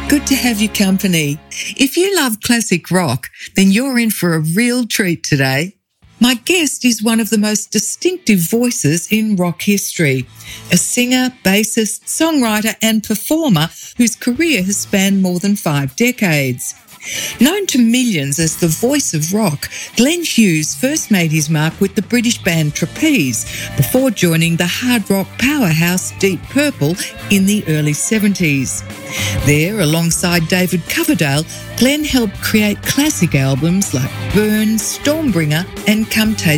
Good to have your company. If you love classic rock, then you're in for a real treat today. My guest is one of the most distinctive voices in rock history, a singer, bassist, songwriter and performer whose career has spanned more than 5 decades. Known to millions as the voice of rock, Glenn Hughes first made his mark with the British band Trapeze before joining the hard rock powerhouse Deep Purple in the early 70s. There, alongside David Coverdale, Glenn helped create classic albums like Burn, Stormbringer and Come Taste